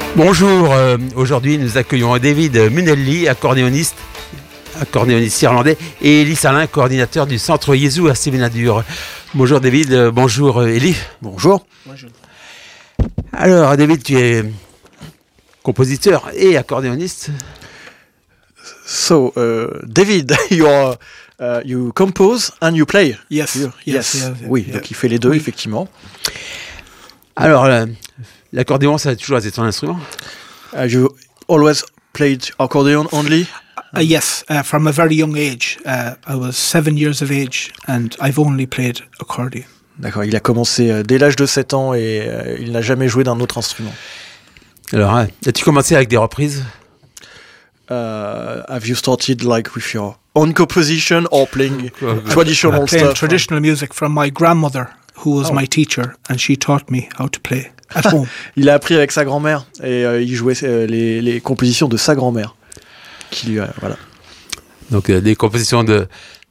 Bonjour, aujourd'hui nous accueillons David Munnelly, accordéoniste irlandais, et Élie Salin, coordinateur du centre Jésus à Sévénadur. Bonjour David, bonjour Élie. Bonjour. Bonjour. Alors David, tu es compositeur et accordéoniste. So, David, you compose and you play. Yes. Oui, yeah. donc il fait les deux, effectivement. Alors, l'accordéon, ça a toujours été ton instrument? You always played accordion only? Yes, from a very young age. I was 7 years of age and I've only played accordion. D'accord, il a commencé dès l'âge de 7 ans et il n'a jamais joué d'un autre instrument. Alors, as-tu commencé avec des reprises? Have you started like with your own composition or playing traditional Playing stuff? traditional music from my grandmother, who was my teacher, and she taught me how to play at home. Il a appris avec sa grand-mère et il jouait les compositions de sa grand-mère. Qui lui voilà. Donc, les compositions de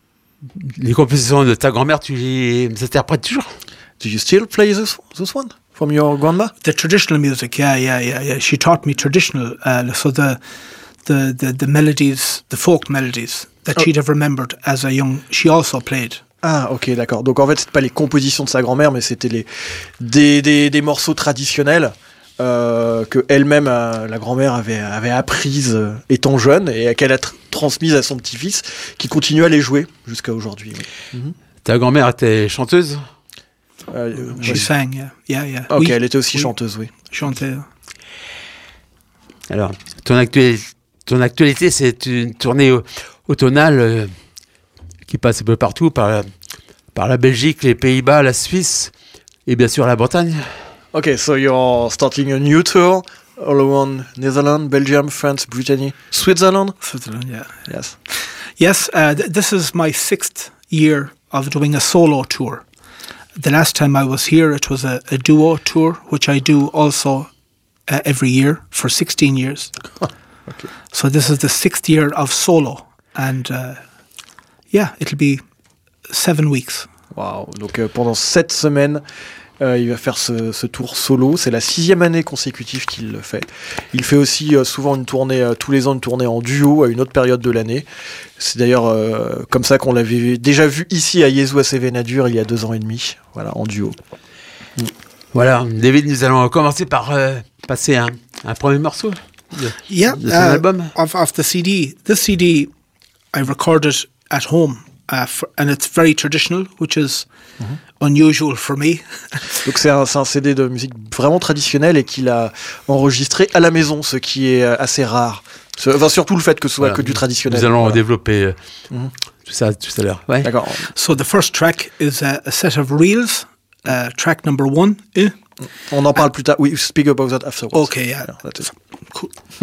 ta grand-mère, tu les interprètes toujours? Do you still play this one from your grandma? The traditional music, yeah. She taught me traditional, so the melodies, the folk melodies that she'd have remembered as a young. She also played. Ah, ok, d'accord. Donc en fait, c'était pas les compositions de sa grand-mère, mais c'était des morceaux traditionnels que elle-même, la grand-mère, avait apprises étant jeune et qu'elle a transmises à son petit-fils, qui continue à les jouer jusqu'à aujourd'hui. Oui. Mm-hmm. Ta grand-mère était chanteuse? She sang, yeah. Ok, Oui, elle était aussi chanteuse, oui. chantait. Alors, ton actualité, c'est une tournée automnale qui passe un peu partout, par la Belgique, les Pays-Bas, la Suisse et bien sûr la Bretagne. Ok, so you're starting a new tour all around Netherlands, Belgium, France, Brittany, Switzerland? Switzerland, yeah. Yes. Yes, this is my 6th year of doing a solo tour. The last time I was here, it was a duo tour, which I do also every year for 16 years. Okay. So this is the 6th year of solo. And it'll be 7 weeks. Wow. Donc pendant 7 semaines, il va faire ce tour solo. C'est la 6e année consécutive qu'il le fait. Il fait aussi souvent une tournée, tous les ans une tournée en duo à une autre période de l'année. C'est d'ailleurs comme ça qu'on l'avait déjà vu ici à Jésus à Sévénadur il y a 2 ans et demi. Voilà, en duo. Voilà, David, nous allons commencer par passer un premier morceau de son album. Of the CD. This CD I recorded at home, and it's very traditional, which is unusual for me. Donc c'est un CD de musique vraiment traditionnelle et qu'il a enregistré à la maison, ce qui est assez rare. Enfin, surtout le fait que ce soit que du traditionnel. Nous allons développer tout ça tout à l'heure. Ouais. D'accord. So the first track is a set of reels. Track number 1. On en parle plus tard. We speak about that afterwards. Okay, yeah. That is Cool.